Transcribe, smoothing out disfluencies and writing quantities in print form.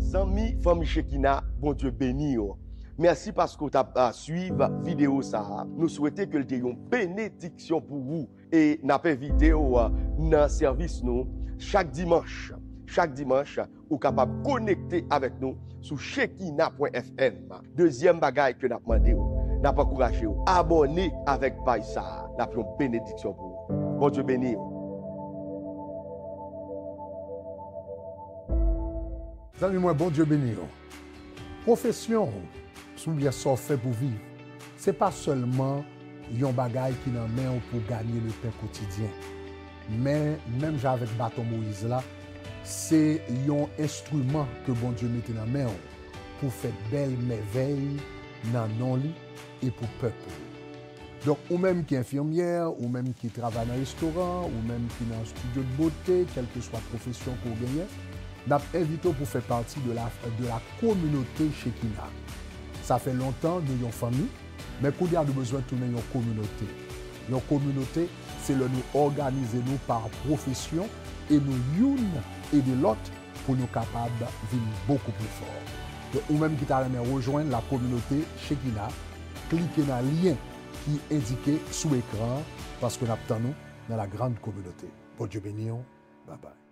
Zami, famille Shekina, bon Dieu béni. Merci parce que tu as suivi la vidéo. Nous souhaitons que tu aies une bénédiction pour vous. Et nous avons vidéo dans le service nous chaque dimanche. Chaque dimanche, vous êtes capable de connecter avec nous sur shekina.fm. Deuxième bagaille que nous avons demandé, nous avons encouragé, abonnez avec Païsa. Nous avons une bénédiction pour vous. Bon Dieu béni. Amis, moi, bon Dieu béni. Profession, souviens ça fait pour vivre. C'est pas seulement un bagage qui n'en met pour gagner le pain quotidien. Mais même avec bâton Moïse là, c'est un instrument que bon Dieu mette dans la main pour faire belle merveille dans non lit et pour peuple. Donc, ou même qui est infirmière, ou même qui travaille dans un restaurant, ou même qui est dans un studio de beauté, quelle que soit la profession qu'on gagne, nous avons invité pour faire partie de la communauté Shekina. Ça fait longtemps que nous avons une famille, mais qu'on a besoin de tourner une communauté. Une communauté, c'est de nous organiser nous par profession et nous une et de l'autre pour nous capables de vivre beaucoup plus fort. Donc, ou même qui t'a rejoindre la communauté Shekina, cliquez dans le lien qui est indiqué sous l'écran parce que nous attendons dans la grande communauté. Bon Dieu béni, bye bye.